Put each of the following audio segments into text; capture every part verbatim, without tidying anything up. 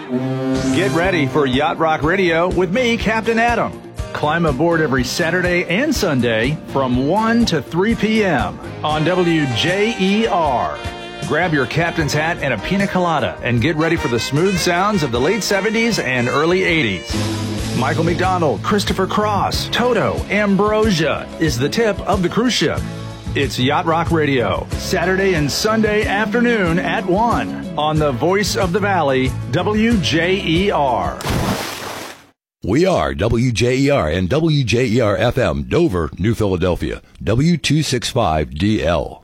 Get ready for Yacht Rock Radio with me, Captain Adam. Climb aboard every Saturday and Sunday from one to three p.m. on W J E R. Grab your captain's hat and a pina colada and get ready for the smooth sounds of the late seventies and early eighties. Michael McDonald, Christopher Cross, Toto, Ambrosia is the tip of the cruise ship. It's Yacht Rock Radio, Saturday and Sunday afternoon at one on the Voice of the Valley, W J E R. We are W J E R and W J E R F M, Dover, New Philadelphia, W two sixty-five D L.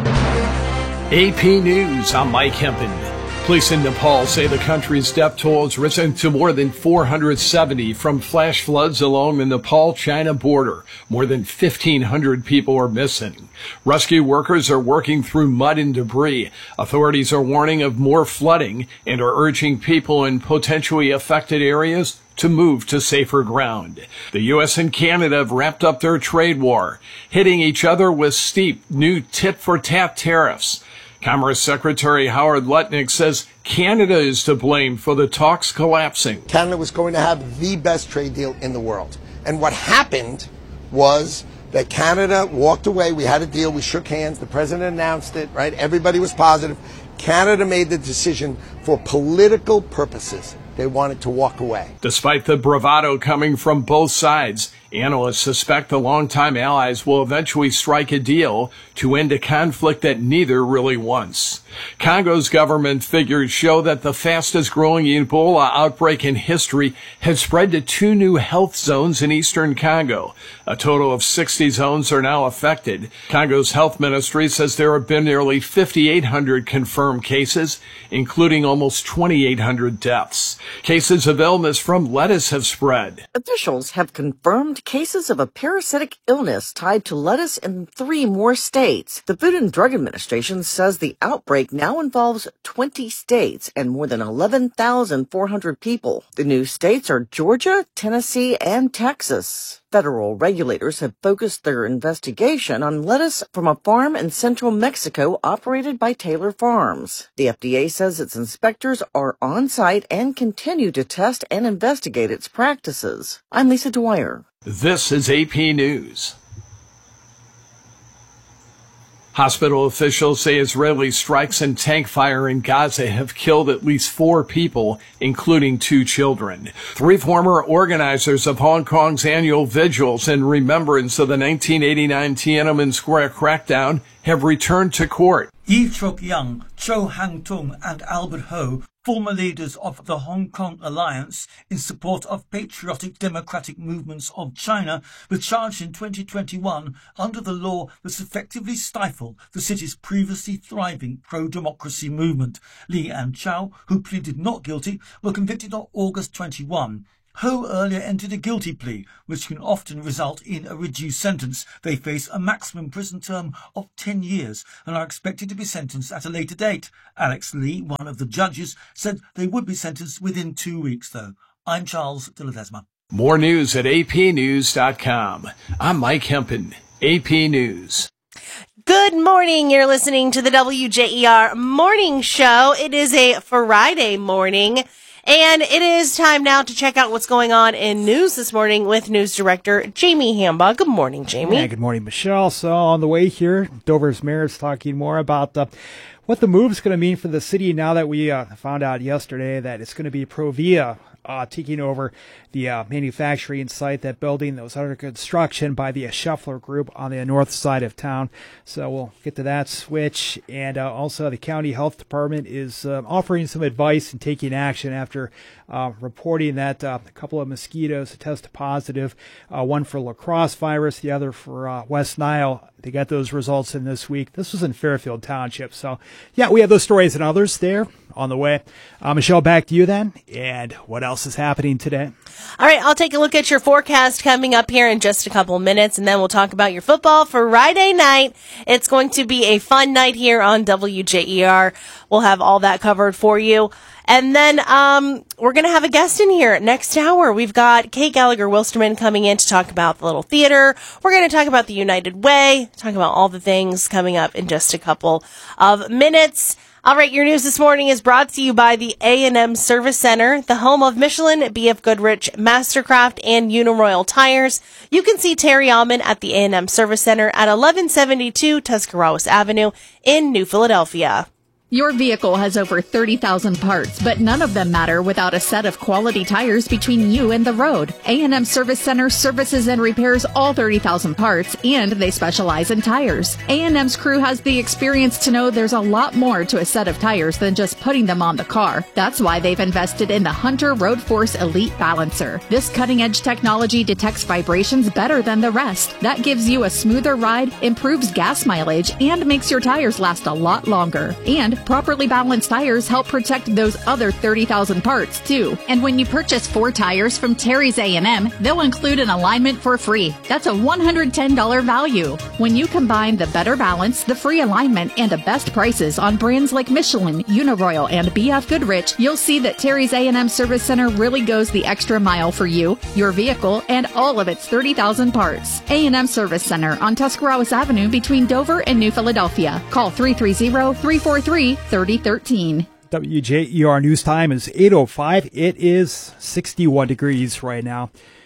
A P News, I'm Mike Hempen. Police in Nepal say the country's death toll has risen to more than four hundred seventy from flash floods along the Nepal-China border. More than fifteen hundred people are missing. Rescue workers are working through mud and debris. Authorities are warning of more flooding and are urging people in potentially affected areas to move to safer ground. The U S and Canada have wrapped up their trade war, hitting each other with steep new tit-for-tat tariffs. Commerce Secretary Howard Lutnick says Canada is to blame for the talks collapsing. Canada was going to have the best trade deal in the world. And what happened was that Canada walked away. We had a deal. We shook hands. The president announced it, right? Everybody was positive. Canada made the decision for political purposes. They wanted to walk away. Despite the bravado coming from both sides, analysts suspect the longtime allies will eventually strike a deal to end a conflict that neither really wants. Congo's government figures show that the fastest growing Ebola outbreak in history has spread to two new health zones in eastern Congo. A total of sixty zones are now affected. Congo's health ministry says there have been nearly fifty-eight hundred confirmed cases, including almost twenty-eight hundred deaths. Cases of illness from lettuce have spread. Officials have confirmed cases of a parasitic illness tied to lettuce in three more states. The Food and Drug Administration says the outbreak now involves twenty states and more than eleven thousand four hundred people. The new states are Georgia, Tennessee, and Texas. Federal regulators have focused their investigation on lettuce from a farm in central Mexico operated by Taylor Farms. The F D A says its inspectors are on site and continue to test and investigate its practices. I'm Lisa Dwyer. This is A P News. Hospital officials say Israeli strikes and tank fire in Gaza have killed at least four people, including two children. Three former organizers of Hong Kong's annual vigils in remembrance of the nineteen eighty-nine Tiananmen Square crackdown have returned to court. Yi Chuk-young, Cho Hang-tung and Albert Ho, former leaders of the Hong Kong Alliance in support of patriotic democratic movements of China, were charged in twenty twenty-one under the law that effectively stifled the city's previously thriving pro-democracy movement. Li and Chow, who pleaded not guilty, were convicted on August twenty-first. Ho earlier entered a guilty plea, which can often result in a reduced sentence. They face a maximum prison term of ten years and are expected to be sentenced at a later date. Alex Lee, one of the judges, said they would be sentenced within two weeks, though. I'm Charles de Ledesma. More news at A P news dot com. I'm Mike Hempen, A P News. Good morning. You're listening to the W J E R Morning Show. It is a Friday morning. And it is time now to check out what's going on in news this morning with News Director Jamie Hamba. Good morning, Jamie. Yeah, good morning, Michelle. So on the way here, Dover's mayor is talking more about uh, what the move is going to mean for the city now that we uh, found out yesterday that it's going to be Provia uh, taking over the uh, manufacturing site, that building that was under construction by the uh, Shuffler Group on the north side of town. So we'll get to that switch. And uh, also the county health department is uh, offering some advice and taking action after uh, reporting that uh, a couple of mosquitoes tested positive, uh, one for La Crosse virus, the other for uh, West Nile. They got those results in this week. This was in Fairfield Township. So, yeah, we have those stories and others there on the way. Uh, Michelle, back to you then. And what else is happening today? All right, I'll take a look at your forecast coming up here in just a couple of minutes, and then we'll talk about your football for Friday night. It's going to be a fun night here on W J E R. We'll have all that covered for you. And then um, we're going to have a guest in here next hour. We've got Kate Gallagher-Wilsterman coming in to talk about the Little Theater. We're going to talk about the United Way, talk about all the things coming up in just a couple of minutes. All right, your news this morning is brought to you by the A and M Service Center, the home of Michelin, B F Goodrich, Mastercraft, and Uniroyal Tires. You can see Terry Almond at the A and M Service Center at eleven seventy-two Tuscarawas Avenue in New Philadelphia. Your vehicle has over thirty thousand parts, but none of them matter without a set of quality tires between you and the road. A and M Service Center services and repairs all thirty thousand parts, and they specialize in tires. A and M's crew has the experience to know there's a lot more to a set of tires than just putting them on the car. That's why they've invested in the Hunter Road Force Elite Balancer. This cutting-edge technology detects vibrations better than the rest. That gives you a smoother ride, improves gas mileage, and makes your tires last a lot longer. And properly balanced tires help protect those other thirty thousand parts, too. And when you purchase four tires from Terry's A and M, they'll include an alignment for free. That's a one hundred ten dollars value. When you combine the better balance, the free alignment, and the best prices on brands like Michelin, Uniroyal, and B F Goodrich, you'll see that Terry's A and M Service Center really goes the extra mile for you, your vehicle, and all of its thirty thousand parts. A and M Service Center on Tuscarawas Avenue between Dover and New Philadelphia. Call three three zero, three four three, three zero one three. W J E R news time is eight oh five. It is sixty-one degrees right now.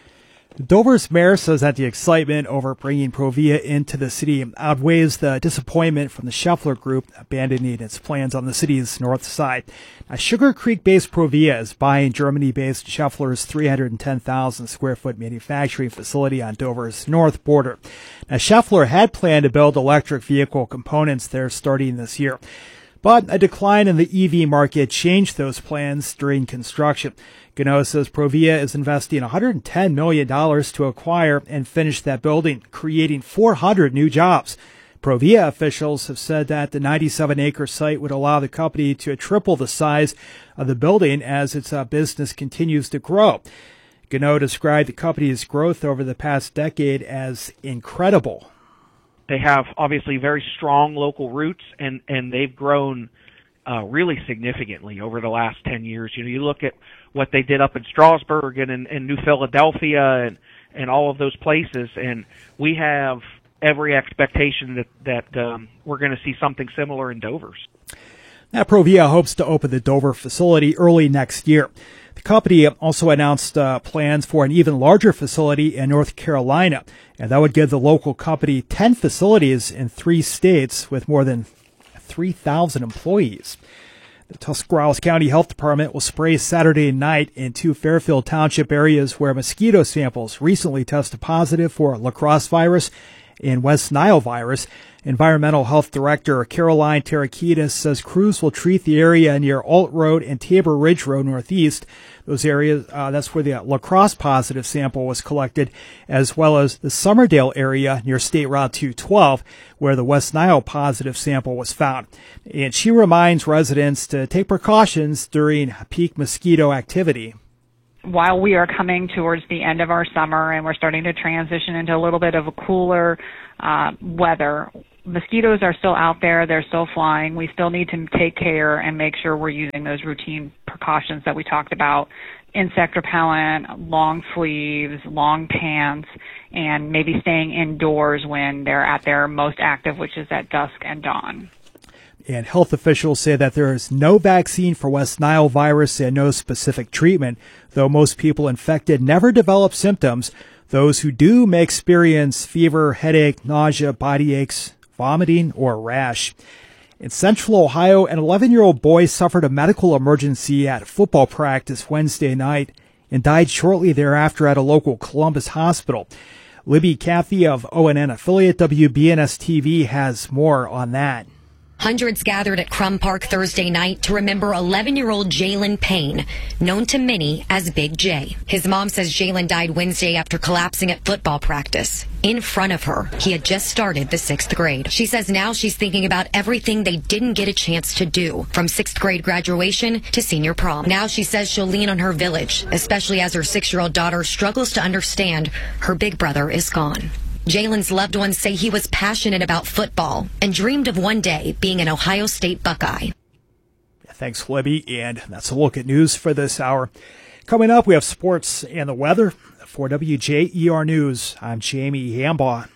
Dover's mayor says that the excitement over bringing Provia into the city outweighs the disappointment from the Scheffler Group abandoning its plans on the city's north side. Now, Sugar Creek-based Provia is buying Germany-based Scheffler's three hundred ten thousand square foot manufacturing facility on Dover's north border. Now, Scheffler had planned to build electric vehicle components there starting this year, but a decline in the E V market changed those plans during construction. Gano says Provia is investing one hundred ten million dollars to acquire and finish that building, creating four hundred new jobs. Provia officials have said that the ninety-seven acre site would allow the company to triple the size of the building as its uh, business continues to grow. Gano described the company's growth over the past decade as incredible. They have obviously very strong local roots, and, and they've grown uh, really significantly over the last ten years. You know, you look at what they did up in Strasburg and in, in New Philadelphia and, and all of those places, and we have every expectation that, that um, we're going to see something similar in Dover's. Now, Provia hopes to open the Dover facility early next year. The company also announced uh, plans for an even larger facility in North Carolina, and that would give the local company ten facilities in three states with more than three thousand employees. The Tuscarawas County Health Department will spray Saturday night in two Fairfield Township areas where mosquito samples recently tested positive for La Crosse virus and West Nile virus. Environmental Health Director Caroline Tarakitis says crews will treat the area near Alt Road and Tabor Ridge Road Northeast. Those areas, uh, that's where the La Crosse positive sample was collected, as well as the Summerdale area near State Route two twelve, where the West Nile positive sample was found. And she reminds residents to take precautions during peak mosquito activity. While we are coming towards the end of our summer and we're starting to transition into a little bit of a cooler uh, weather, mosquitoes are still out there. They're still flying. We still need to take care and make sure we're using those routine precautions that we talked about: insect repellent, long sleeves, long pants, and maybe staying indoors when they're at their most active, which is at dusk and dawn. And health officials say that there is no vaccine for West Nile virus and no specific treatment, though most people infected never develop symptoms. Those who do may experience fever, headache, nausea, body aches, vomiting, or rash. In Central Ohio, an eleven-year-old boy suffered a medical emergency at football practice Wednesday night and died shortly thereafter at a local Columbus hospital. Libby Cathy of O N N affiliate W B N S T V has more on that. Hundreds gathered at Crum Park Thursday night to remember eleven-year-old Jalen Payne, known to many as Big J. His mom says Jalen died Wednesday after collapsing at football practice. In front of her, he had just started the sixth grade. She says now she's thinking about everything they didn't get a chance to do, from sixth grade graduation to senior prom. Now she says she'll lean on her village, especially as her six-year-old daughter struggles to understand her big brother is gone. Jalen's loved ones say he was passionate about football and dreamed of one day being an Ohio State Buckeye. Thanks, Libby, and that's a look at news for this hour. Coming up, we have sports and the weather. For W J E R News, I'm Jamie Hambaugh.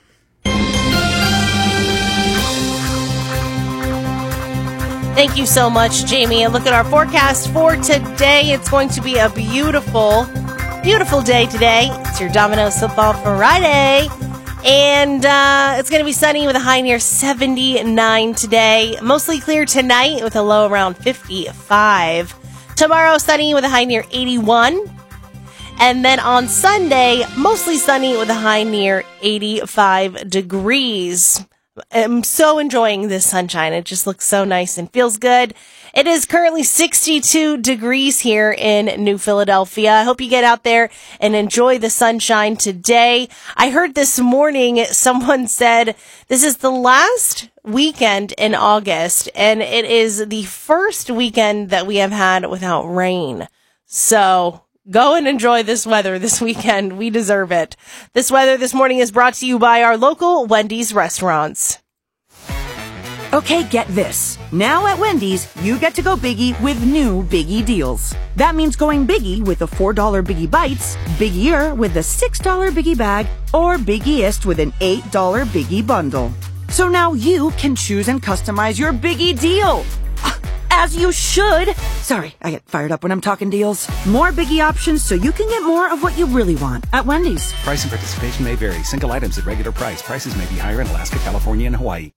Thank you so much, Jamie. And look at our forecast for today. It's going to be a beautiful, beautiful day today. It's your Domino's Football Friday. And uh, it's going to be sunny with a high near seventy-nine today. Mostly clear tonight with a low around fifty-five. Tomorrow, sunny with a high near eighty-one. And then on Sunday, mostly sunny with a high near eighty-five degrees. I'm so enjoying this sunshine. It just looks so nice and feels good. It is currently sixty-two degrees here in New Philadelphia. I hope you get out there and enjoy the sunshine today. I heard this morning someone said this is the last weekend in August, and it is the first weekend that we have had without rain. So go and enjoy this weather this weekend. We deserve it. This weather this morning is brought to you by our local Wendy's restaurants. Okay, get this. Now at Wendy's, you get to go biggie with new Biggie deals. That means going biggie with the four dollar Biggie Bites, biggier with the six dollar Biggie Bag, or biggiest with an eight dollar Biggie Bundle. So now you can choose and customize your Biggie deal. As you should. Sorry, I get fired up when I'm talking deals. More Biggie options so you can get more of what you really want at Wendy's. Price and participation may vary. Single items at regular price. Prices may be higher in Alaska, California, and Hawaii.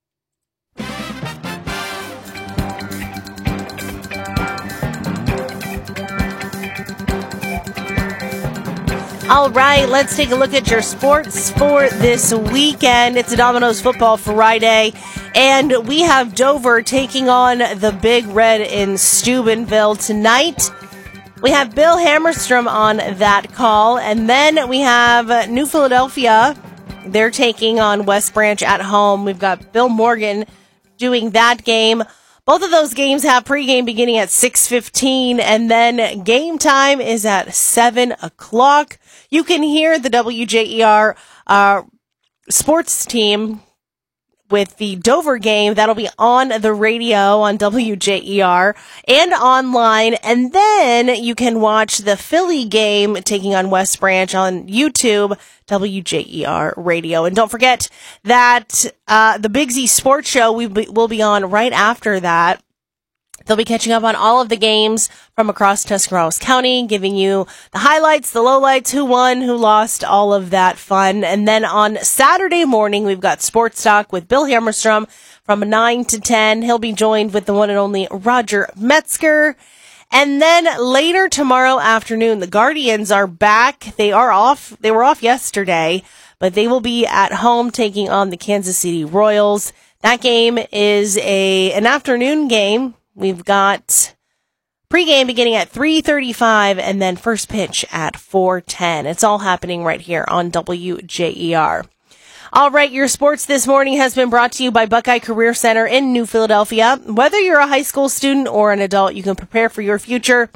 All right, let's take a look at your sports for this weekend. It's a Domino's Football Friday, and we have Dover taking on the Big Red in Steubenville tonight. We have Bill Hammerstrom on that call, and then we have New Philadelphia. They're taking on West Branch at home. We've got Bill Morgan doing that game. Both of those games have pregame beginning at six fifteen, and then game time is at seven o'clock. You can hear the W J E R uh, sports team with the Dover game. That'll be on the radio on W J E R and online. And then you can watch the Philly game taking on West Branch on YouTube, W J E R radio. And don't forget that uh, the Big Z Sports Show we be, will be on right after that. They'll be catching up on all of the games from across Tuscarawas County, giving you the highlights, the lowlights, who won, who lost, all of that fun. And then on Saturday morning, we've got Sports Talk with Bill Hammerstrom from nine to ten. He'll be joined with the one and only Roger Metzger. And then later tomorrow afternoon, the Guardians are back. They are off. They were off yesterday, but they will be at home taking on the Kansas City Royals. That game is a an afternoon game. We've got pregame beginning at three thirty-five and then first pitch at four ten. It's all happening right here on W J E R. All right, your sports this morning has been brought to you by Buckeye Career Center in New Philadelphia. Whether you're a high school student or an adult, you can prepare for your future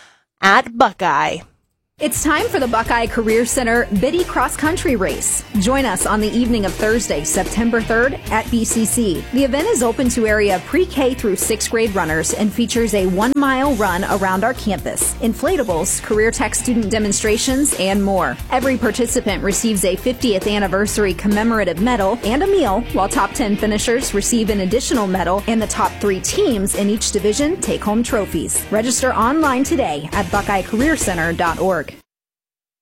at Buckeye. It's time for the Buckeye Career Center Biddy Cross Country Race. Join us on the evening of Thursday, September third at B C C. The event is open to area pre-K through sixth grade runners and features a one-mile run around our campus, inflatables, career tech student demonstrations, and more. Every participant receives a fiftieth anniversary commemorative medal and a meal, while top ten finishers receive an additional medal, and the top three teams in each division take home trophies. Register online today at buckeye career center dot org.